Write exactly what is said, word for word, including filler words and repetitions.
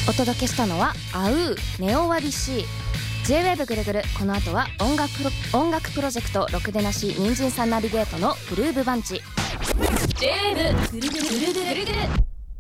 お届けしたのはアウーネオワビシー J-ウェーブ ぐるぐる。この後は音楽プロ、音楽プロジェクトろくでなし人参さんナビゲートのグルーブバンチ。 J-ウェーブ ぐるぐるぐるぐるぐる。